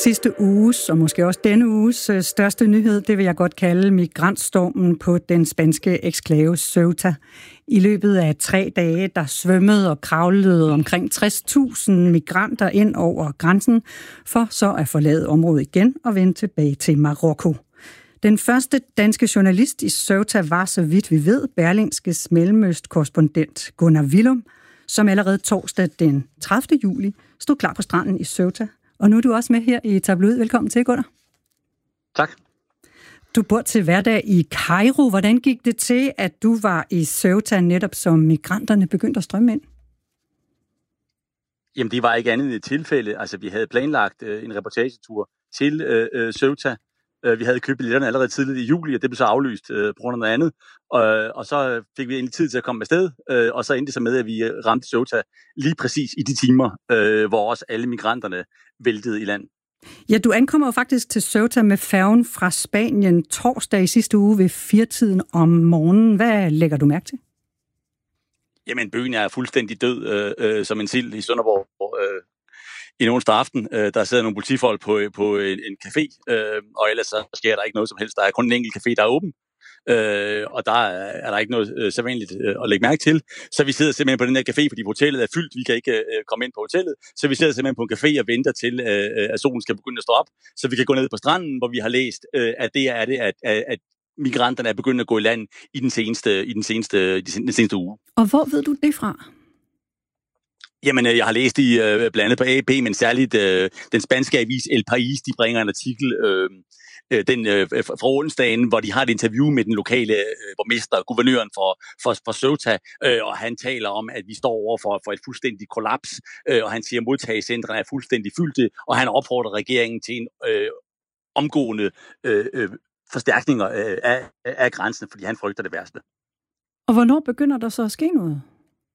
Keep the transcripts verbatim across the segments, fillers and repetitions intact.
Sidste uges, og måske også denne uges største nyhed, det vil jeg godt kalde migrantstormen på den spanske eksklave Ceuta. I løbet af tre dage, der svømmede og kravlede omkring tres tusind migranter ind over grænsen, for så at forlade området igen og vende tilbage til Marokko. Den første danske journalist i Ceuta var, så vidt vi ved, Berlingskes mellemøstkorrespondent Gunnar Willum, som allerede torsdag den tredivte juli stod klar på stranden i Ceuta. Og nu er du også med her i Tabloid. Velkommen til, Gunnar. Tak. Du bor til hverdag i Kairo. Hvordan gik det til, at du var i Ceuta netop som migranterne begyndte at strømme ind? Jamen, det var ikke andet end et tilfælde. Altså, vi havde planlagt øh, en reportagetur til øh, Ceuta. Øh, vi havde købt billetterne allerede tidligt i juli, og det blev så aflyst øh, på grund af noget andet. Og, og så fik vi endelig tid til at komme afsted, øh, og så endte det så med, at vi ramte Ceuta lige præcis i de timer, øh, hvor også alle migranterne væltede i land. Ja, du ankommer jo faktisk til Ceuta med færgen fra Spanien torsdag i sidste uge ved firetiden om morgenen. Hvad lægger du mærke til? Jamen, byen er fuldstændig død, øh, øh, som en sild i Sønderborg. Øh, I en onsdag aften, øh, der sidder nogle politifolk på, på en, en café, øh, og ellers så sker der ikke noget som helst. Der er kun en enkelt café, der er åben. Øh, og der er, er der ikke noget øh, sædvanligt øh, at lægge mærke til. Så vi sidder simpelthen på den her café, fordi hotellet er fyldt. Vi kan ikke øh, komme ind på hotellet. Så vi sidder simpelthen på en café og venter til, øh, at solen skal begynde at stå op. Så vi kan gå ned på stranden, hvor vi har læst, øh, at det er det, at, at, at migranterne er begyndt at gå i land i den seneste, i den seneste, den seneste uge. Og hvor ved du det fra? Jamen, jeg har læst i øh, blandt andet på A P, men særligt øh, den spanske avis El País, de bringer en artikel øh, den, øh, fra onsdagen, hvor de har et interview med den lokale øh, borgmester, guvernøren for, for, for Ceuta, øh, og han taler om, at vi står over for, for et fuldstændigt kollaps, øh, og han siger, at modtagecentrene er fuldstændig fyldte, og han opfordrer regeringen til en øh, omgående øh, øh, forstærkninger øh, af, af grænsen, fordi han frygter det værste. Og hvornår begynder der så at ske noget?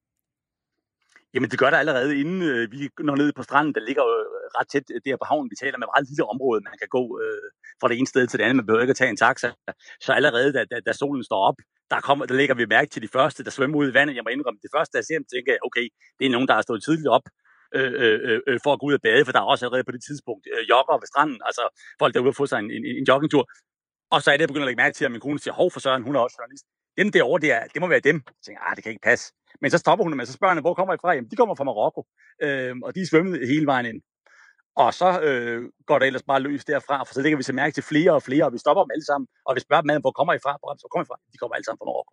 Jamen, det gør der allerede, inden øh, vi når ned på stranden. Der ligger jo ret tæt der på havnen. Vi taler med et meget lille område, man kan gå øh, fra det ene sted til det andet. Man behøver ikke at tage en taxa. Så allerede, da, da, da solen står op, der, kommer, der lægger vi mærke til de første, der svømmer ud i vandet. Jeg må indrømme, det første, jeg ser dem, tænker jeg, okay, det er nogen, der har stået tidligt op øh, øh, øh, for at gå ud og bade, for der er også allerede på det tidspunkt øh, jogger ved stranden. Altså folk, der er ude og få sig en, en, en joggingtur. Og så er det, jeg begynder at lægge mærke til, at min kone siger, hov for søren, hun er også journalist. Dem derovre, det, er, det må være dem. Jeg tænker, ah, det kan ikke passe. Men så stopper hun, men så spørger han, hvor kommer I fra? Jamen, de kommer fra Marokko, øh, og de er svømmet hele vejen ind. Og så øh, går det ellers bare løs derfra, for så lægger vi så mærke til flere og flere, og vi stopper dem alle sammen, og vi spørger dem, hvor kommer I fra? Hvor kommer I fra? De kommer alle sammen fra Marokko.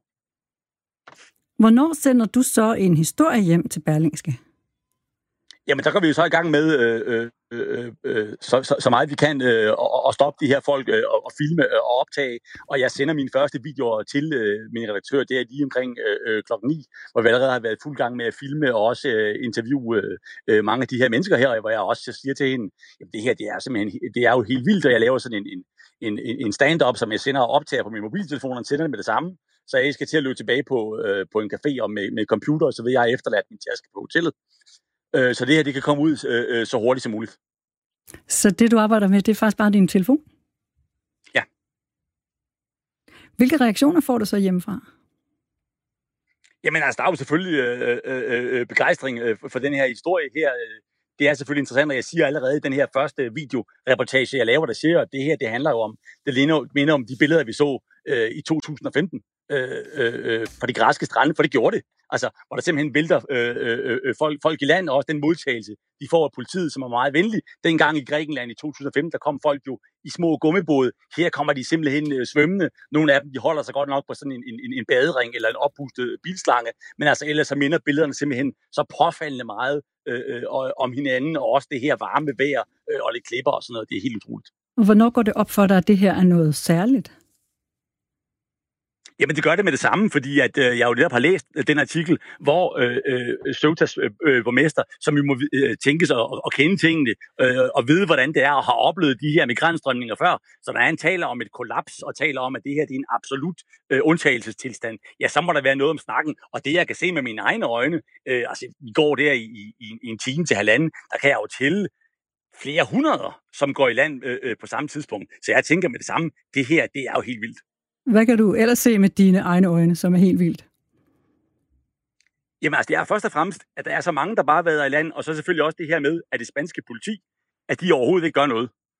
Hvornår sender du så en historie hjem til Berlingske? Jamen, der går vi jo så i gang med øh, øh, øh, så, så, så meget vi kan øh, og, og stoppe de her folk øh, og, og filme øh, og optage. Og jeg sender mine første videoer til øh, min redaktør, det er lige omkring øh, klokken ni, hvor vi allerede har været fuld gang med at filme og også øh, interviewe øh, mange af de her mennesker her, hvor jeg også siger til hende, jamen det her, det er simpelthen, det er jo helt vildt, og jeg laver sådan en, en, en, en stand-up, som jeg sender og optager på min mobiltelefon, og sender det med det samme. Så jeg skal til at løbe tilbage på, øh, på en café og med, med computer, så ved jeg, jeg efterladt min taske på hotellet. Så det her, det kan komme ud øh, så hurtigt som muligt. Så det, du arbejder med, det er faktisk bare din telefon? Ja. Hvilke reaktioner får du så hjemmefra? Jamen altså, der er jo selvfølgelig øh, øh, begejstring øh, for den her historie her. Det er selvfølgelig interessant, og jeg siger allerede, den her første videoreportage, jeg laver, der siger, at det her, det handler jo om, det minder om de billeder, vi så øh, i to tusind og femten øh, øh, fra de græske strande, for det gjorde det. Altså, hvor der simpelthen vælter øh, øh, øh, folk, folk i land, og også den modtagelse, de får af politiet, som er meget venlig. Dengang i Grækenland i to tusind og femten, der kom folk jo i små gummibåde. Her kommer de simpelthen øh, svømmende. Nogle af dem, de holder sig godt nok på sådan en, en, en badering eller en oppustet bilslange, men altså ellers så minder billederne simpelthen så påfaldende meget øh, øh, om hinanden, og også det her varme vejr øh, og lidt klipper og sådan noget. Det er helt utroligt. Og hvornår går det op for dig, at det her er noget særligt? Jamen, det gør det med det samme, fordi at, øh, jeg jo netop har læst øh, den artikel, hvor øh, øh, Ceutas øh, borgmester, som jo må øh, tænke sig og, og kende tingene, øh, og vide, hvordan det er, og har oplevet de her migrantstrømninger før. Så når han taler om et kollaps, og taler om, at det her det er en absolut øh, undtagelsestilstand, ja, så må der være noget om snakken. Og det, jeg kan se med mine egne øjne, øh, altså, vi går der i, i, i en time til halvanden, der kan jeg jo tælle flere hundreder, som går i land øh, øh, på samme tidspunkt. Så jeg tænker med det samme, det her, det er jo helt vildt. Hvad kan du ellers se med dine egne øjne, som er helt vildt? Jamen altså, det er først og fremmest, at der er så mange, der bare vader i land, og så selvfølgelig også det her med, at det spanske politi, at de overhovedet ikke gør noget.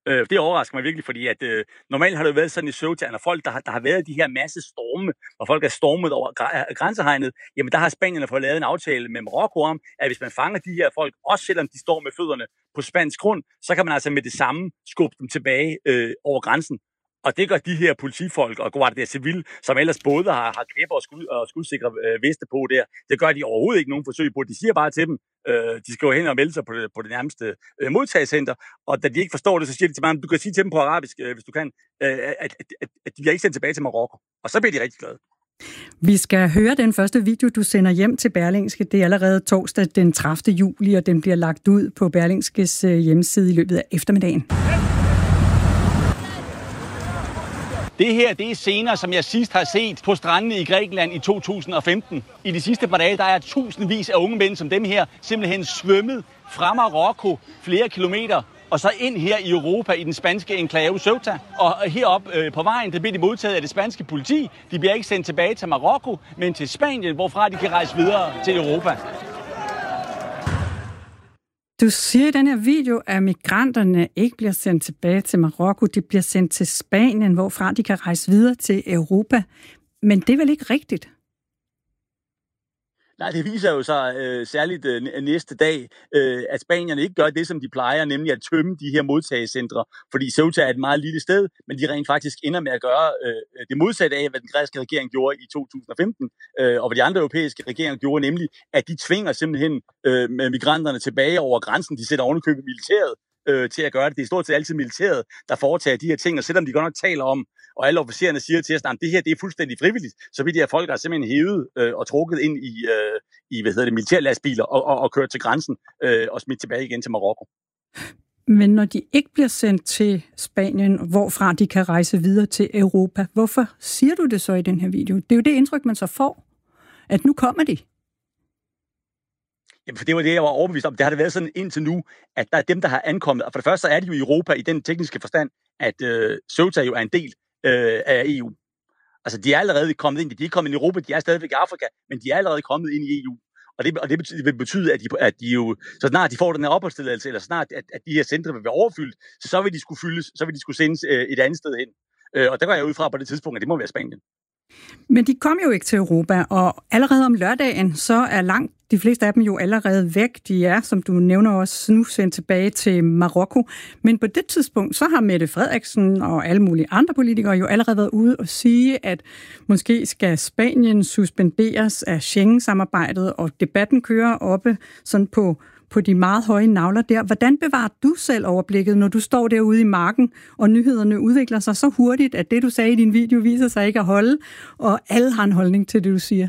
Øh, det overrasker mig virkelig, fordi at øh, normalt har det jo været sådan i Ceuta, når folk, der har, der har været de her masse storme, hvor folk er stormet over gr- grænsehegnet, jamen der har Spanierne fået lavet en aftale med Marokko om, at hvis man fanger de her folk, også selvom de står med fødderne på spansk grund, så kan man altså med det samme skubbe dem tilbage øh, over grænsen. Og det gør de her politifolk og Guardia Civil, som ellers både har, har kæber og, skud, og skudsikre øh, veste på der, det gør de overhovedet ikke nogen forsøg på. De siger bare til dem, øh, de skal jo hen og melde sig på det, på det nærmeste øh, modtagscenter, og da de ikke forstår det, så siger de til mig, du kan sige til dem på arabisk, øh, hvis du kan, øh, at, at, at, at de bliver ikke sendt tilbage til Marokko. Og så bliver de rigtig glade. Vi skal høre den første video, du sender hjem til Berlingske. Det er allerede torsdag den tredivte juli, og den bliver lagt ud på Berlingskes hjemmeside i løbet af eftermiddagen. Det her, det er scener, som jeg sidst har set på strandene i Grækenland i to tusind og femten. I de sidste par dage, der er tusindvis af unge mænd som dem her simpelthen svømmet fra Marokko flere kilometer og så ind her i Europa i den spanske enklave Ceuta. Og herop øh, på vejen, der bliver de modtaget af det spanske politi. De bliver ikke sendt tilbage til Marokko, men til Spanien, hvorfra de kan rejse videre til Europa. Du siger i den her video, at migranterne ikke bliver sendt tilbage til Marokko, de bliver sendt til Spanien, hvorfra de kan rejse videre til Europa. Men det er vel ikke rigtigt? Nej, det viser jo så øh, særligt øh, næste dag, øh, at spanierne ikke gør det, som de plejer, nemlig at tømme de her modtagecentre. Fordi Ceuta er et meget lille sted, men de rent faktisk ender med at gøre øh, det modsatte af, hvad den græske regering gjorde i to tusind og femten, øh, og hvad de andre europæiske regeringer gjorde, nemlig at de tvinger simpelthen øh, med migranterne tilbage over grænsen. De sætter ovenikøbet militæret øh, til at gøre det. Det er stort set altid militæret, der foretager de her ting, og selvom de godt nok taler om, og alle officererne siger til os, at det her det er fuldstændig frivilligt, så vil de her folk er simpelthen hævet øh, og trukket ind i, øh, i hvad hedder det, militærlastbiler og, og, og kørt til grænsen øh, og smidt tilbage igen til Marokko. Men når de ikke bliver sendt til Spanien, hvorfra de kan rejse videre til Europa, hvorfor siger du det så i den her video? Det er jo det indtryk, man så får, at nu kommer de. Jamen, for det var det, jeg var overbevist om. Det har det været sådan indtil nu, at der er dem, der har ankommet. Og for det første, så er de jo i Europa i den tekniske forstand, at øh, Ceuta jo er en del øh, af E U. Altså, de er allerede kommet ind. De er ikke kommet ind i Europa, de er stadigvæk i Afrika, men de er allerede kommet ind i E U. Og det, og det betyder, vil betyde, at de, at de jo, så snart de får den her opholdstilladelse, eller snart, at, at de her centre vil være overfyldt, så, så vil de skulle fyldes, så vil de skulle sendes øh, et andet sted hen. Øh, og der går jeg ud fra på det tidspunkt, at det må være Spanien. Men de kom jo ikke til Europa, og allerede om lørdagen, så er langt de fleste af dem jo allerede væk. De er, som du nævner også, nu sendt tilbage til Marokko. Men på det tidspunkt, så har Mette Frederiksen og alle mulige andre politikere jo allerede været ude og sige, at måske skal Spanien suspenderes af Schengen-samarbejdet, og debatten kører oppe sådan på på de meget høje nagler der. Hvordan bevarer du selv overblikket, når du står derude i marken, og nyhederne udvikler sig så hurtigt, at det, du sagde i din video, viser sig ikke at holde, og alle har en holdning til det, du siger?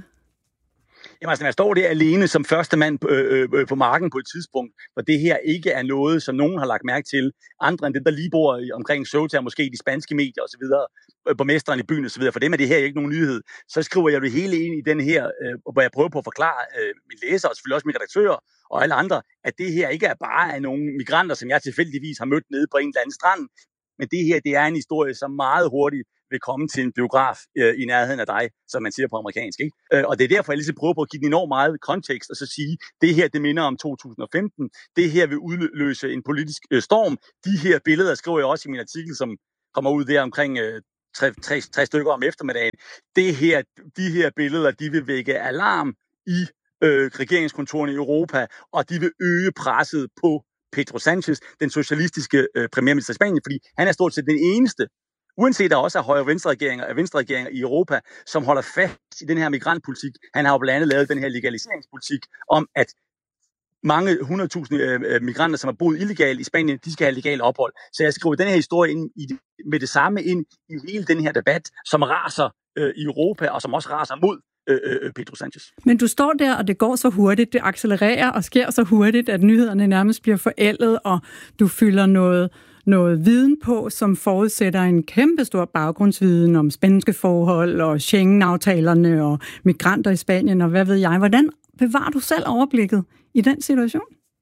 Jamen altså, når jeg står der alene som første mand på, øh, øh, på marken på et tidspunkt, hvor det her ikke er noget, som nogen har lagt mærke til, andre end dem, der lige bor omkring Ceuta, måske de spanske medier osv., borgmesteren i byen osv., for dem er det her ikke nogen nyhed, så skriver jeg det hele ind i den her, øh, hvor jeg prøver på at forklare øh, mine læsere, og selvfølgelig også mine redaktører, og alle andre, at det her ikke er bare af nogle migranter, som jeg tilfældigvis har mødt nede på en eller anden strand, men det her, det er en historie, som meget hurtigt vil komme til en biograf øh, i nærheden af dig, som man siger på amerikansk. Ikke? Øh, og det er derfor, jeg lige prøver på at give den enormt meget kontekst, og så sige, det her, det minder om to tusind og femten, det her vil udløse en politisk øh, storm. De her billeder skriver jeg også i min artikel, som kommer ud der omkring øh, tre, tre, tre stykker om eftermiddagen. Det her, de her billeder, de vil vække alarm i øh, regeringskontorerne i Europa, og de vil øge presset på Pedro Sánchez, den socialistiske øh, premierminister i Spanien, fordi han er stort set den eneste, uanset der også er højre- og venstreregeringer, venstreregeringer i Europa, som holder fast i den her migrantpolitik. Han har jo blandt andet lavet den her legaliseringspolitik om, at mange hundredtusinde øh, migranter, som har boet illegalt i Spanien, de skal have legal ophold. Så jeg skriver den her historie ind i, med det samme ind i hele den her debat, som raser øh, i Europa, og som også raser mod øh, øh, Pedro Sánchez. Men du står der, og det går så hurtigt, det accelererer og sker så hurtigt, at nyhederne nærmest bliver forældet, og du fylder noget noget viden på, som forudsætter en kæmpestor baggrundsviden om spænske forhold og Schengen-aftalerne og migranter i Spanien og hvad ved jeg. Hvordan bevarer du selv overblikket i den situation?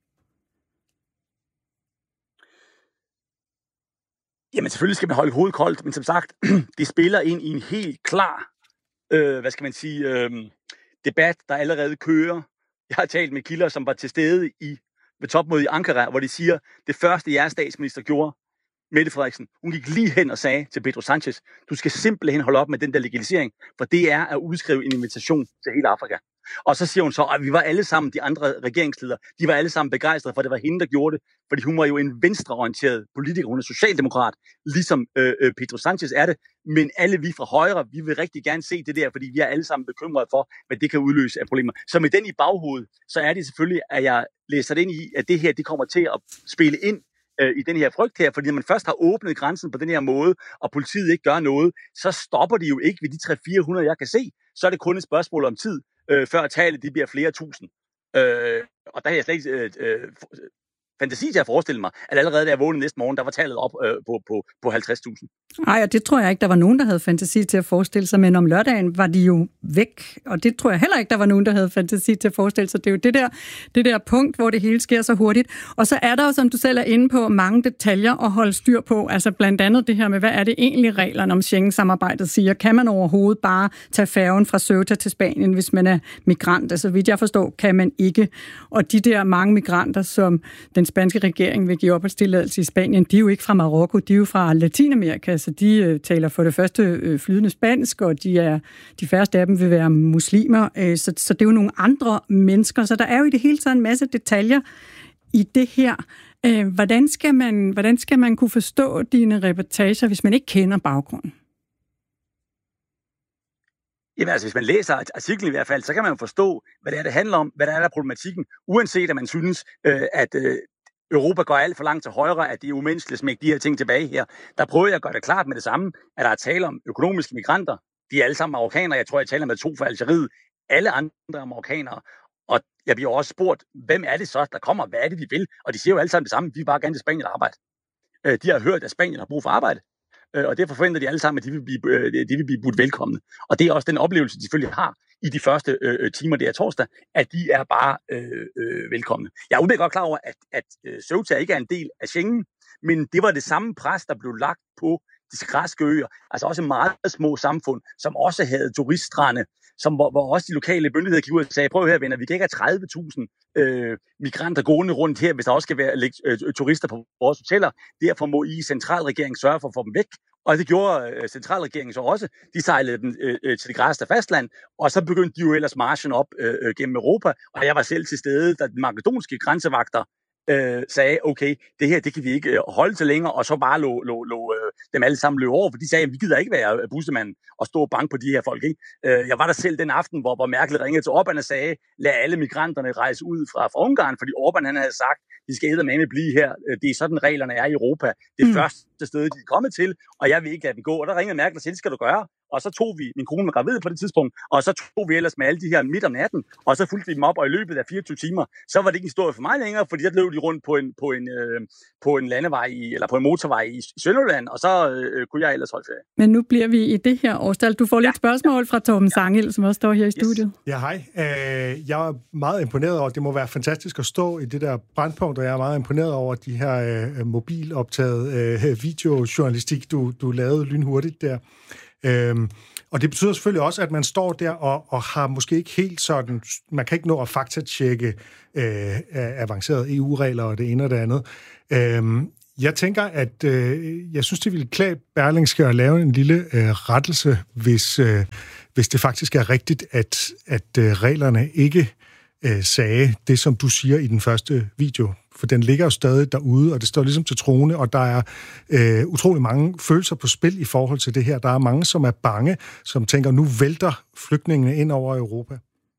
Jamen selvfølgelig skal man holde hovedet koldt, men som sagt, det spiller ind i en helt klar, øh, hvad skal man sige, øh, debat, der allerede kører. Jeg har talt med kilder, som var til stede i ved topmødet i Ankara, hvor de siger, det første jeres statsminister gjorde, Mette Frederiksen, hun gik lige hen og sagde til Pedro Sanchez, du skal simpelthen holde op med den der legalisering, for det er at udskrive en invitation til hele Afrika. Og så siger hun så, at vi var alle sammen, de andre regeringsledere, de var alle sammen begejstrede, for det var hende, der gjorde det, fordi hun var jo en venstreorienteret politiker, hun er socialdemokrat, ligesom øh, øh, Pedro Sanchez er det, men alle vi fra højre, vi vil rigtig gerne se det der, fordi vi er alle sammen bekymrede for, hvad det kan udløse af problemer. Så med den i baghovedet, så er det selvfølgelig, at jeg læser det ind i, at det her, det kommer til at spille ind i den her frygt her, fordi når man først har åbnet grænsen på den her måde, og politiet ikke gør noget, så stopper de jo ikke ved de tre til fire hundrede, jeg kan se. Så er det kun et spørgsmål om tid, øh, før tallet de bliver flere tusind. Øh, og der har jeg slet ikke øh, øh, fantasi til at forestille mig, at allerede da jeg vågnede næste morgen, der var tallet op øh, på, på, på halvtreds tusind. Nej, og det tror jeg ikke, der var nogen, der havde fantasi til at forestille sig, men om lørdagen var de jo væk, og det tror jeg heller ikke, der var nogen, der havde fantasi til at forestille sig. Det er jo det der, det der punkt, hvor det hele sker så hurtigt. Og så er der jo, som du selv er inde på, mange detaljer at holde styr på, altså blandt andet det her med, hvad er det egentlig reglerne om Schengen-samarbejdet siger? Kan man overhovedet bare tage færgen fra Ceuta til Spanien, hvis man er migrant? Altså, vidt jeg forstår, kan man ikke. Og de der mange migranter, som den spanske regering vil give opholdstilladelse i Spanien, de er jo ikke fra Marokko, de er jo fra Latinamerika, så de øh, taler for det første øh, flydende spansk, og de, er, de færreste af dem vil være muslimer, øh, så, så det er jo nogle andre mennesker, så der er jo i det hele taget en masse detaljer i det her. Øh, hvordan, skal man, hvordan skal man kunne forstå dine reportager, hvis man ikke kender baggrunden? Jamen altså, hvis man læser artiklen i hvert fald, så kan man jo forstå, hvad det er, det handler om, hvad der er der problematikken, uanset at man synes, øh, at øh, Europa går alt for langt til højre, at det er umenneskeligt at smække de her ting tilbage her. Der prøver jeg at gøre det klart med det samme, at der er tale om økonomiske migranter. De er alle sammen marokkanere. Jeg tror, jeg taler med to fra Algeriet. Alle andre er marokkanere. Og jeg bliver også spurgt, hvem er det så, der kommer? Hvad er det, de vil? Og de siger jo alle sammen det samme. Vi vil bare gerne til Spanien arbejde. De har hørt, at Spanien har brug for arbejde. Og derfor forventer de alle sammen, at de vil blive, de vil blive budt velkomne. Og det er også den oplevelse, de selvfølgelig har i de første øh, timer der torsdag, at de er bare øh, øh, velkomne. Jeg er udmærket godt klar over, at, at øh, Ceuta ikke er en del af Schengen, men det var det samme pres, der blev lagt på de græske øer, altså også meget små samfund, som også havde turiststrande, som, hvor, hvor også de lokale myndigheder gik ud og sagde, prøv her venner, vi kan ikke have tredive tusind øh, migranter gående rundt her, hvis der også skal være øh, turister på vores hoteller. Derfor må I centralregeringen sørge for at få dem væk. Og det gjorde øh, centralregeringen så også. De sejlede den øh, til det græske fastland, og så begyndte de jo ellers marchen op øh, gennem Europa. Og jeg var selv til stede, da de makedonske grænsevagter øh, sagde, okay, det her det kan vi ikke øh, holde til længere, og så bare lå, lå, lå øh, dem alle sammen løbe over, for de sagde, at vi gider ikke være bussemand og stå og banke på de her folk. Ikke? Øh, jeg var der selv den aften, hvor, hvor Merkel ringede til Orbán og sagde, lad alle migranterne rejse ud fra, fra Ungarn, fordi Orbán han havde sagt, de skal eddermame blive her. Det er sådan, reglerne er i Europa. Det er mm. første sted, de er kommet til, og jeg vil ikke lade dem gå. Og der ringede Merkel og sagde, det skal du gøre. Og så tog vi, min kone var gravid på det tidspunkt, og så tog vi ellers med alle de her midt om natten, og så fulgte vi dem op, og i løbet af fireogtyve timer, så var det ikke en historie for mig længere, fordi der løb de rundt på en, på en, øh, på en landevej, i, eller på en motorvej i Sønderjylland, og så øh, kunne jeg ellers holde ferie. Men nu bliver vi i det her årstal. Du får lidt ja. spørgsmål fra Torben Sangel, som også står her i studiet. Yes. Ja, hej. Øh, jeg er meget imponeret over, det må være fantastisk at stå i det der brandpunkt, og jeg er meget imponeret over de her øh, mobiloptaget øh, videojournalistik, du, du lavede lynhurtigt der. Øh, Og det betyder selvfølgelig også, at man står der og, og har måske ikke helt sådan, man kan ikke nå at faktatjekke øh, avancerede E U-regler og det ene og det andet. Øh, jeg tænker, at øh, jeg synes, det ville klæde Berlingske at lave en lille øh, rettelse, hvis, øh, hvis det faktisk er rigtigt, at, at øh, reglerne ikke øh, sagde det, som du siger i den første video. For den ligger jo stadig derude, og det står ligesom til troende, og der er øh, utrolig mange følelser på spil i forhold til det her. Der er mange, som er bange, som tænker, nu vælter flygtningene ind over Europa.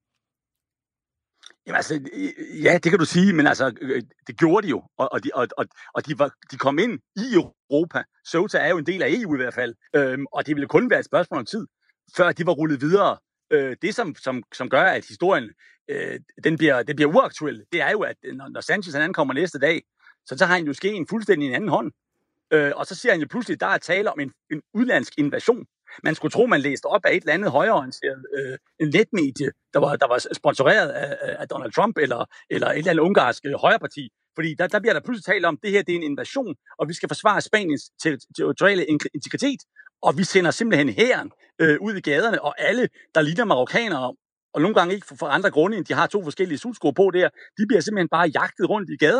Jamen altså, ja, det kan du sige, men altså, det gjorde de jo, og, og, de, og, og de, var, de kom ind i Europa. Ceuta er jo en del af E U i hvert fald, øhm, og det ville kun være et spørgsmål om tid, før de var rullet videre. Øh, det, som, som, som gør, at historien øh, den bliver, det bliver uaktuel, det er jo, at når, når Sanchez han ankommer næste dag, så tager han jo ske en fuldstændig en anden hånd. Øh, og så siger han jo pludselig, der er tale om en, en udlandsk invasion. Man skulle tro, man læste op af et eller andet højreorienteret øh, en netmedie, der var, der var sponsoreret af, af Donald Trump eller, eller et eller andet ungarsk øh, højreparti. Fordi der, der bliver der pludselig tale om, at det her det er en invasion, og vi skal forsvare Spaniens territoriale integritet, og vi sender simpelthen hæren øh, ud i gaderne, og alle, der ligner marokkanere, og nogle gange ikke for, for andre grunde, end de har to forskellige sudsko på der, de bliver simpelthen bare jagtet rundt i gaderne,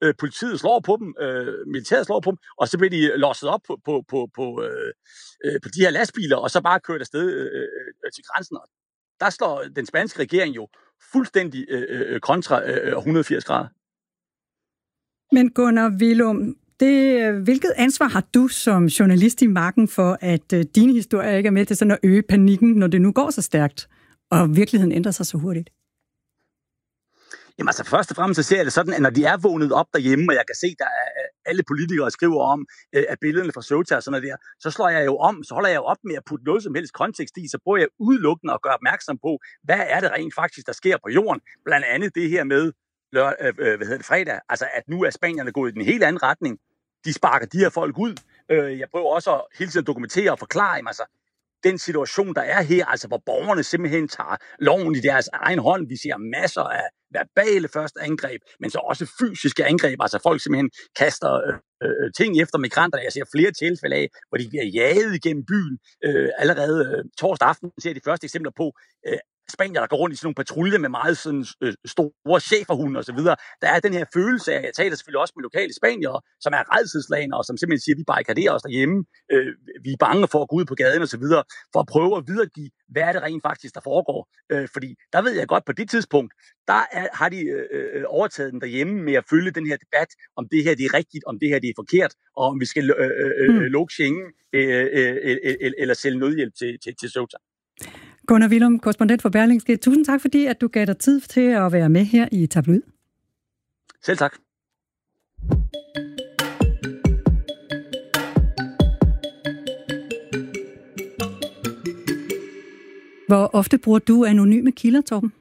øh, politiet slår på dem, øh, militæret slår på dem, og så bliver de losset op på, på, på, på, øh, øh, på de her lastbiler, og så bare kørt afsted øh, øh, til grænsen. Der slår den spanske regering jo fuldstændig øh, kontra øh, et hundrede og firs grader. Men Gunnar Vilum, det, hvilket ansvar har du som journalist i marken for, at øh, dine historier ikke er med til sådan at øge panikken, når det nu går så stærkt, og virkeligheden ændrer sig så hurtigt? Jamen altså først og fremmest så ser jeg det sådan, at når de er vågnet op derhjemme, og jeg kan se, at der er alle politikere skriver om øh, at billederne fra Ceuta og sådan noget der, så slår jeg jo om, så holder jeg jo op med at putte noget som helst kontekst i, så prøver jeg udelukkende at gøre opmærksom på, hvad er det rent faktisk, der sker på jorden. Blandt andet det her med lør, øh, hvad hedder det, fredag, altså at nu er spanierne gået i den helt anden retning. De sparker de her folk ud. Øh, jeg prøver også at hele tiden dokumentere og forklare dem, altså den situation, der er her, altså hvor borgerne simpelthen tager loven i deres egen hånd. Vi ser masser af verbale første angreb, men så også fysiske angreb. Altså folk simpelthen kaster øh, øh, ting efter migranterne. Jeg ser flere tilfælde af, hvor de bliver jaget igennem byen. Øh, allerede øh, torsdag aften ser jeg de første eksempler på øh, spanier, der går rundt i sådan nogle patruljer med meget sådan, øh, store schæferhunde og så videre. Der er den her følelse af, jeg taler selvfølgelig også med lokale spaniere, som er rædselsslagende og som simpelthen siger, at vi barrikaderer os derhjemme. Øh, vi er bange for at gå ud på gaden og så videre, for at prøve at videregive, hvad er det rent faktisk, der foregår. Øh, fordi der ved jeg godt, på det tidspunkt, der er, har de øh, overtaget den derhjemme med at følge den her debat, om det her det er rigtigt, om det her det er forkert, og om vi skal øh, øh, mm. lukke Schengen øh, øh, øh, eller sælge nødhjælp til, til, til Ceuta. Gunnar Vilum, korrespondent for Berlingske. Tusind tak, fordi at du gav dig tid til at være med her i Tabloid. Selv tak. Hvor ofte bruger du anonyme kilder, Torben?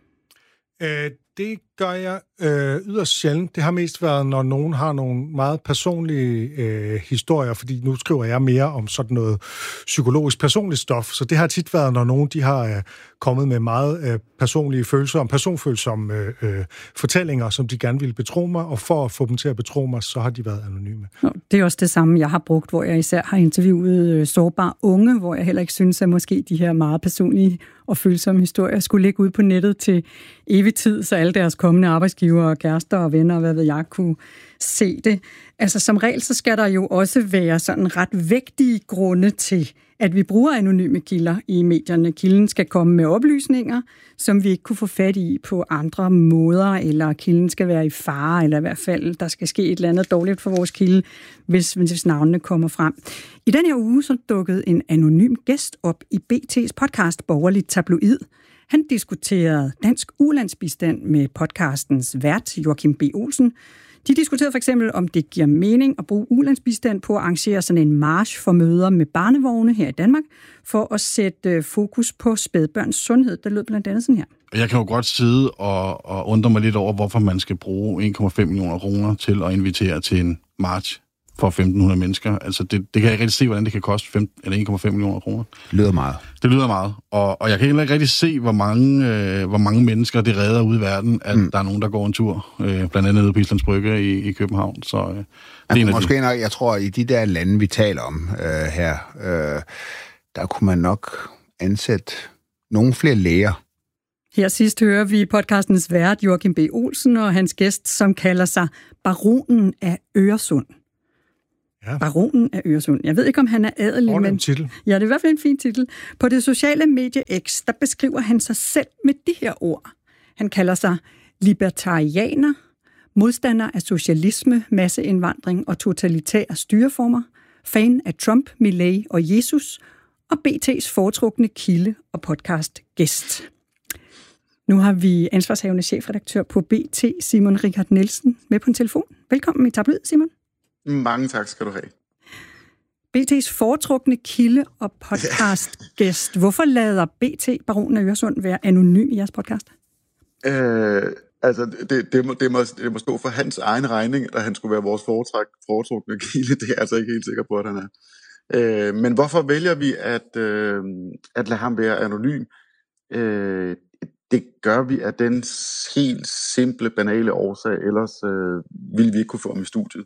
Øh, det gør jeg øh, yderst sjældent. Det har mest været, når nogen har nogle meget personlige øh, historier, fordi nu skriver jeg mere om sådan noget psykologisk personligt stof, så det har tit været, når nogen de har øh, kommet med meget øh, personlige følelser, om personfølsomme øh, øh, fortællinger, som de gerne ville betro mig, og for at få dem til at betro mig, så har de været anonyme. Det er også det samme, jeg har brugt, hvor jeg især har interviewet øh, sårbare unge, hvor jeg heller ikke synes, at måske de her meget personlige og følsomme historier skulle ligge ud på nettet til evig tid, så alle deres kommende arbejdsgivere og kærester og venner, og hvad ved jeg, kunne se det. Altså som regel, så skal der jo også være sådan ret vægtige grunde til, at vi bruger anonyme kilder i medierne. Kilden skal komme med oplysninger, som vi ikke kunne få fat i på andre måder, eller kilden skal være i fare, eller i hvert fald, der skal ske et eller andet dårligt for vores kilde, hvis, hvis navnene kommer frem. I den her uge så dukkede en anonym gæst op i B T's podcast Borgerligt Tabloid. Han diskuterede dansk ulandsbistand med podcastens vært, Joachim B. Olsen. De diskuterede for eksempel, om det giver mening at bruge ulandsbistand på at arrangere sådan en march for møder med barnevogne her i Danmark, for at sætte fokus på spædbørns sundhed. Der lød blandt andet sådan her. Jeg kan jo godt sidde og, og undre mig lidt over, hvorfor man skal bruge en komma fem millioner kroner til at invitere til en march for femten hundrede mennesker. Altså det, det kan jeg ikke rigtig se, hvordan det kan koste femten eller en komma fem millioner kroner. Det lyder meget. Det lyder meget. Og, og jeg kan heller ikke rigtig se, hvor mange, øh, hvor mange mennesker det redder ude i verden, at mm. der er nogen, der går en tur. Øh, blandt andet nede på Islands Brygge i, i København. Så, øh, det er måske nok, jeg tror, i de der lande, vi taler om øh, her, øh, der kunne man nok ansætte nogle flere læger. Her sidst hører vi podcastens vært Joachim B. Olsen og hans gæst, som kalder sig Baronen af Øresund. Ja. Baronen af Øresund. Jeg ved ikke, om han er adelig, men... titel. Ja, det er i hvert fald en fin titel. På det sociale medie X, der beskriver han sig selv med de her ord. Han kalder sig libertarianer, modstander af socialisme, masseindvandring og totalitære styreformer, fan af Trump, Milei og Jesus, og B T's foretrukne kilde og podcast-gæst. Nu har vi ansvarshavende chefredaktør på B T, Simon Richard Nielsen, med på en telefon. Velkommen i Tabloid, Simon. Mange tak skal du have. B T's foretrukne kilde og podcastgæst. Hvorfor lader B T, Baronen af Øresund, være anonym i jeres podcast? Øh, altså, det, det, må, det, må, det må stå for hans egen regning, at han skulle være vores foretrukne kilde. Det er jeg altså ikke helt sikker på, at han er. Øh, men hvorfor vælger vi at, øh, at lade ham være anonym? Øh, det gør vi af den helt simple, banale årsag, ellers øh, ville vi ikke kunne få ham i studiet.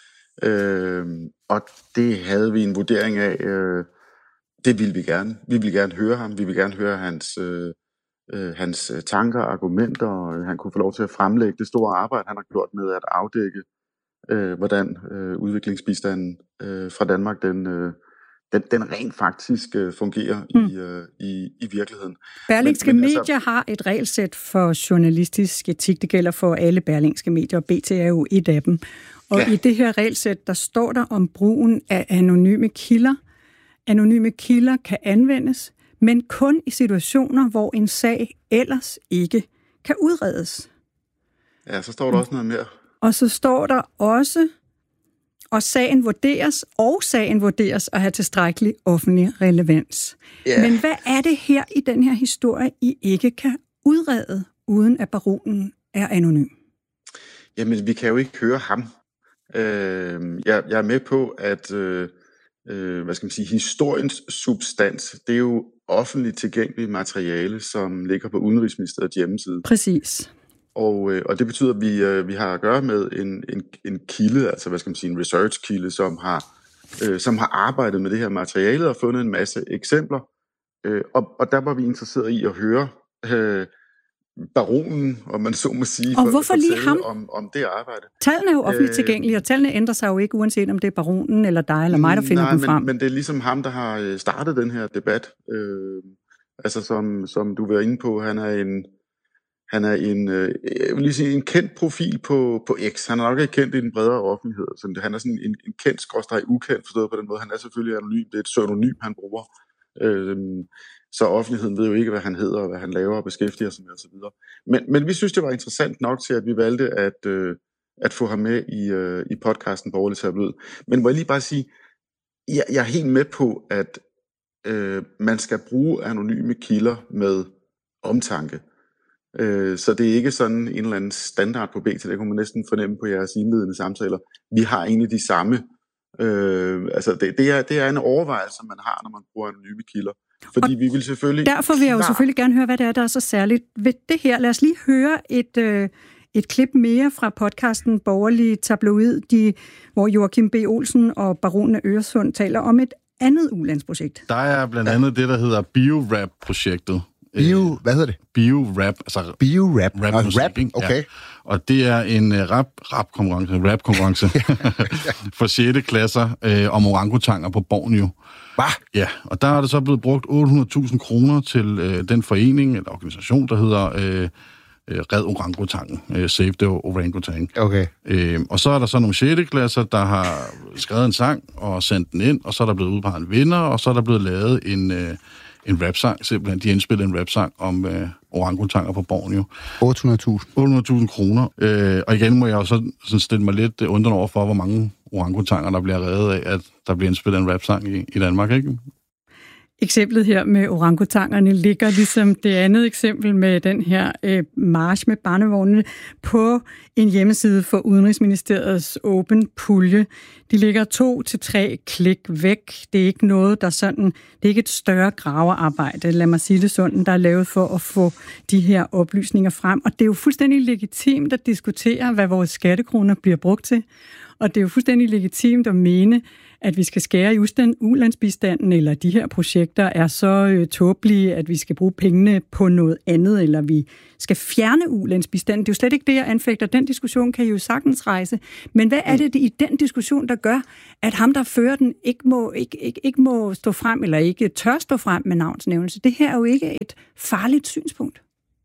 Øh, og det havde vi en vurdering af. Øh, det ville vi gerne. Vi ville gerne høre ham. Vi ville gerne høre hans, øh, øh, hans tanker og argumenter. Og han kunne få lov til at fremlægge det store arbejde, han har gjort med at afdække øh, hvordan øh, udviklingsbistanden øh, fra Danmark, den, øh, den, den rent faktisk øh, fungerer mm. i, øh, i, i virkeligheden. Berlingske men, men Medier altså, har et regelsæt for journalistisk etik. Det gælder for alle berlingske medier, og B T er jo et af dem. Og ja. I det her regelsæt, der står der om brugen af anonyme kilder. Anonyme kilder kan anvendes, men kun i situationer, hvor en sag ellers ikke kan udredes. Ja, så står der også noget mere. Og så står der også, og sagen vurderes, og sagen vurderes at have tilstrækkelig offentlig relevans. Yeah. Men hvad er det her i den her historie, I ikke kan udrede, uden at baronen er anonym? Jamen, vi kan jo ikke høre ham. Øh, jeg, jeg er med på, at øh, hvad skal man sige, historiens substans, det er jo offentligt tilgængeligt materiale, som ligger på Udenrigsministeriets hjemmeside. Præcis. Og, øh, og det betyder, at vi, øh, vi har at gøre med en, en, en kilde, altså hvad skal man sige, en research-kilde, som har, øh, som har arbejdet med det her materiale og fundet en masse eksempler. Øh, og, og der var vi interesseret i at høre øh, baronen, om man så må sige, og for, hvorfor lige ham? Om, om det arbejde. Tallene er jo offentligt øh, tilgængelige, og tallene ændrer sig jo ikke, uanset om det er baronen eller dig eller mig, der finder nej, dem men, frem. men det er ligesom ham, der har startet den her debat. Øh, altså som, som du var inde på, han er en Han er en, øh, jeg vil lige sige, en kendt profil på, på X. Han er nok ikke kendt i den bredere offentlighed. Så han er sådan en, en kendt skråstreg ukendt, forstået på den måde. Han er selvfølgelig anonym. Det er et pseudonym, han bruger. Øh, så offentligheden ved jo ikke, hvad han hedder, og hvad han laver og beskæftiger sig med osv. Men, men vi synes, det var interessant nok til, at vi valgte at, øh, at få ham med i, øh, i podcasten Borgerlig Tabloid. Men må jeg lige bare sige, jeg, jeg er helt med på, at øh, man skal bruge anonyme kilder med omtanke. Så det er ikke sådan en eller anden standard på B T, det kunne man næsten fornemme på jeres indledende samtaler. Vi har egentlig de samme. Øh, altså det, det, er, det er en overvejelse, man har, når man bruger anonyme kilder. Fordi og vi vil selvfølgelig... Derfor vil jeg jo selvfølgelig gerne høre, hvad det er, der er så særligt ved det her. Lad os lige høre et, øh, et klip mere fra podcasten Borgerlig Tabloid, de, hvor Joachim B. Olsen og baronen af Øresund taler om et andet ulandsprojekt. Der er blandt andet det, der hedder BioRap-projektet. Bio, hvad hedder det? Bio-rap, altså Bio-rap, rap, oh, musik, rap, okay. Ja. Og det er en uh, rap, rap-konkurrence, rap-konkurrence for sjette klasser øh, om orangutanger på Borneo. Hvad? Ja, og der er det så blevet brugt otte hundrede tusind kroner til øh, den forening eller organisation, der hedder øh, Red Orangutangen, øh, Save the Orangutan. Okay. Øh, og så er der så nogle sjette klasser, der har skrevet en sang og sendt den ind, og så er der blevet udpeget en vinder, og så er der blevet lavet en... Øh, en rapsang, simpelthen. De indspillede en rapsang om øh, orangutanger på Borneo. otte hundrede tusind. otte hundrede tusind kroner. Øh, og igen må jeg jo så sådan stille mig lidt undrende over for, hvor mange orangutanger, der bliver reddet af, at der bliver indspillet en rapsang i, i Danmark, ikke? Eksemplet her med orangutangerne ligger ligesom det andet eksempel med den her øh, march med barnevognene på en hjemmeside for Udenrigsministeriets Open Pulje. De ligger to til tre klik væk. Det er ikke noget, der sådan, det er ikke et større gravearbejde, lad mig sige det sådan, der er lavet for at få de her oplysninger frem. Og det er jo fuldstændig legitimt at diskutere, hvad vores skattekroner bliver brugt til. Og det er jo fuldstændig legitimt at mene, at vi skal skære i ulandsbistanden, eller de her projekter er så øh, tåbelige, at vi skal bruge pengene på noget andet, eller vi skal fjerne ulandsbistanden. Det er jo slet ikke det, jeg anfægter. Den diskussion kan I jo sagtens rejse. Men hvad er det i den diskussion, der gør, at ham, der fører den, ikke må, ikke, ikke, ikke må stå frem, eller ikke tør stå frem med navnsnævnelse? Det her er jo ikke et farligt synspunkt.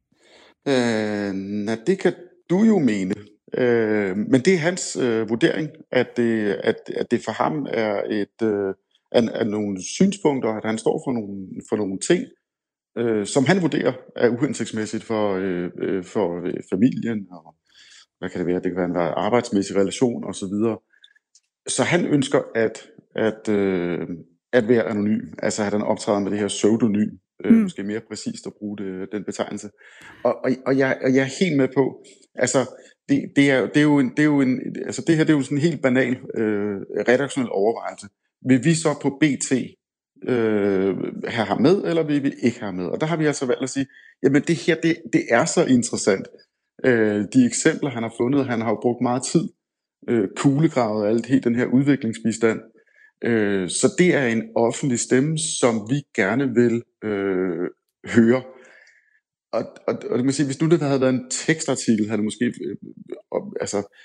Øh, nej, det kan du jo mene. Øh, men det er hans øh, vurdering, at det, at, at det for ham er et øh, er, er nogle synspunkter, at han står for nogle, for nogle ting, øh, som han vurderer er uhensigtsmæssigt for, øh, øh, for øh, familien, og hvad kan det være, det kan være en arbejdsmæssig relation osv. Så, så han ønsker at, at, øh, at være anonym, altså at han optræder med det her pseudonym, øh, mm. måske mere præcist at bruge det, den betegnelse. Og, og, og, jeg, og jeg er helt med på, altså Det, det, er, det, er jo en, det er jo en, altså det her det er jo sådan en helt banal øh, redaktionel overvejelse. Vil vi så på B T øh, have ham med, eller vil vi ikke have med? Og der har vi altså valgt at sige, jamen det her, det, det er så interessant. Øh, de eksempler, han har fundet, han har jo brugt meget tid, øh, kuglegravet alt helt den her udviklingsbistand. Øh, så det er en offentlig stemme, som vi gerne vil øh, høre. Og, og, og det må sige, hvis nu det havde været en tekstartikel, havde det måske, øh, altså,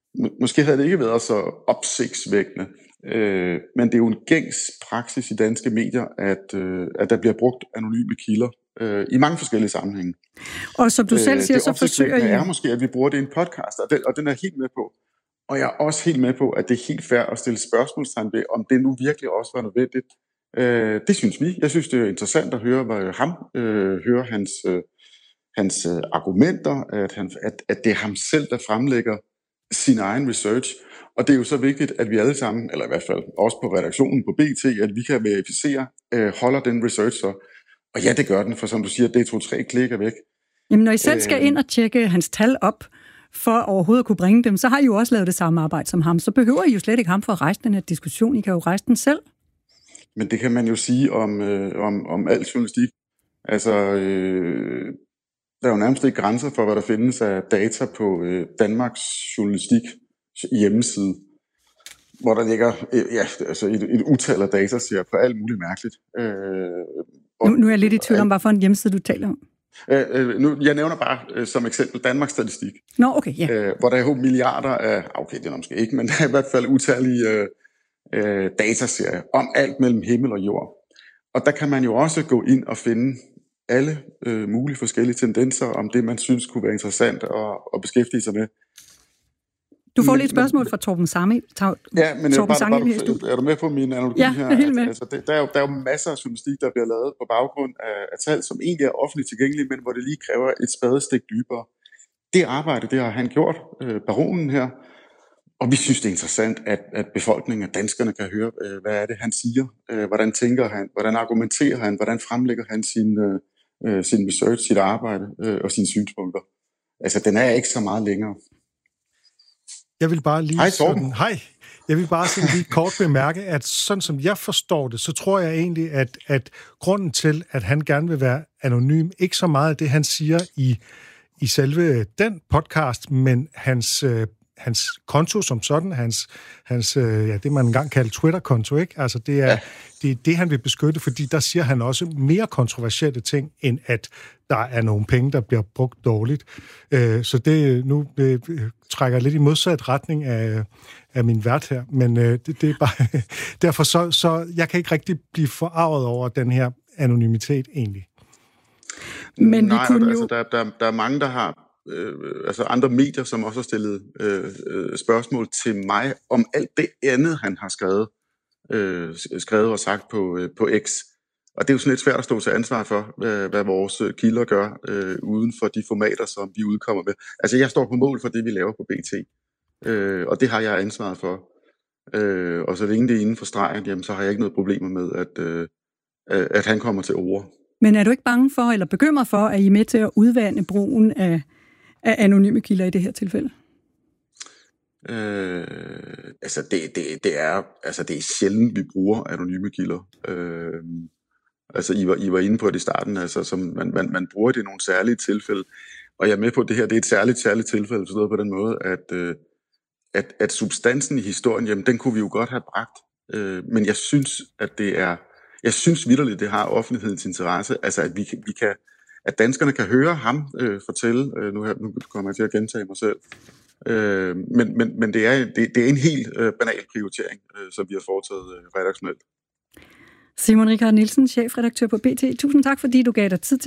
måske havde det ikke været så opsigtsvækkende, øh, men det er jo en gængs praksis i danske medier, at, øh, at der bliver brugt anonyme kilder øh, i mange forskellige sammenhænge. Og som du selv siger, øh, så forsøger I... Det er måske, at vi bruger det i en podcast, og den, og den er helt med på. Og jeg er også helt med på, at det er helt fair at stille spørgsmålstegn ved, om det nu virkelig også var nødvendigt. Øh, det synes vi. Jeg synes, det er interessant at høre hvad ham, øh, høre hans, øh, hans øh, argumenter, at, han, at, at det er ham selv, der fremlægger sin egen research. Og det er jo så vigtigt, at vi alle sammen, eller i hvert fald også på redaktionen på B T, at vi kan verificere, øh, holder den research så. Og ja, det gør den, for som du siger, D to tre klikker væk. Jamen, når I selv skal ind og tjekke hans tal op, for overhovedet at kunne bringe dem, så har I jo også lavet det samme arbejde som ham. Så behøver I jo slet ikke ham for at rejse den her diskussion. I kan jo rejse den selv. Men det kan man jo sige om, øh, om, om al journalistik. Altså, øh, der er jo nærmest ikke grænser for, hvad der findes af data på øh, Danmarks journalistik hjemmeside, hvor der ligger øh, ja, altså et, et utal af data, siger på alt muligt mærkeligt. Øh, nu, nu er jeg lidt i tvivl om, hvad for en hjemmeside du taler om. Øh, øh, nu, jeg nævner bare øh, som eksempel Danmarks Statistik, Nå, okay, ja. øh, hvor der er jo milliarder af, okay, det er måske ikke, men der er i hvert fald utallige øh, øh, dataserier om alt mellem himmel og jord. Og der kan man jo også gå ind og finde alle øh, mulige forskellige tendenser om det, man synes kunne være interessant at, at beskæftige sig med. Du får men, lidt spørgsmål fra Torben Samel. Ja, men Torben bare, bare, er du med på min analogi ja, her? Ja, helt med. Altså, det, der, er jo, der er jo masser af journalistik, der bliver lavet på baggrund af, af tal, som egentlig er offentligt tilgængelige, men hvor det lige kræver et spadestik dybere. Det arbejde, det har han gjort, øh, baronen her, og vi synes, det er interessant, at, at befolkningen og danskerne kan høre, øh, hvad er det, han siger, øh, hvordan tænker han, hvordan argumenterer han, hvordan fremlægger han sin, øh, sin research, sit arbejde øh, og sine synspunkter. Altså, den er ikke så meget længere. Jeg vil bare lige Hej, sådan, hej. Jeg vil bare sådan lige kort bemærke, at sådan som jeg forstår det, så tror jeg egentlig, at, at grunden til, at han gerne vil være anonym, ikke så meget af det, han siger i, i selve den podcast, men hans, øh, hans konto som sådan, hans, hans øh, ja, det man engang kaldte Twitter-konto, ikke? Altså det er, ja. det er det, han vil beskytte, fordi der siger han også mere kontroversielle ting, end at der er nogle penge, der bliver brugt dårligt. Øh, så det nu øh, trækker lidt i modsat retning af, af min vært her, men øh, det, det er bare derfor så, så jeg kan ikke rigtig blive forarvet over den her anonymitet egentlig. Men Nej, vi kunne jo... altså, der, der, der er mange, der har øh, altså andre medier, som også har stillet øh, øh, spørgsmål til mig om alt det andet, han har skrevet, øh, skrevet og sagt på, øh, på X. Og det er jo sådan lidt svært at stå til ansvar for, hvad, hvad vores kilder gør øh, uden for de formater, som vi udkommer med. Altså, jeg står på mål for det, vi laver på B T, øh, og det har jeg ansvaret for. Øh, og så længe det er inden for stregen, jamen, så har jeg ikke noget problemer med, at, øh, at han kommer til ord. Men er du ikke bange for, eller bekymret for, at I er med til at udvande brugen af, af anonyme kilder i det her tilfælde? Øh, altså, det, det, det, er, altså, det er sjældent, vi bruger anonyme kilder. Øh, Altså, I var, I var inde på det i starten, altså, som man, man, man bruger det i nogle særlige tilfælde. Og jeg er med på, at det her det er et særligt, særligt tilfælde, forstået på den måde, at, øh, at, at substansen i historien, jamen, den kunne vi jo godt have bragt. Øh, men jeg synes, at det er, jeg synes vitterligt, det har offentlighedens interesse, altså, at vi, vi kan, at danskerne kan høre ham øh, fortælle, øh, nu, her, nu kommer jeg til at gentage mig selv, øh, men, men, men det, er, det, det er en helt øh, banal prioritering, øh, som vi har foretaget øh, redaktionelt. Simon Richard Nielsen, chefredaktør på B T. Tusind tak, fordi du gav dig tid til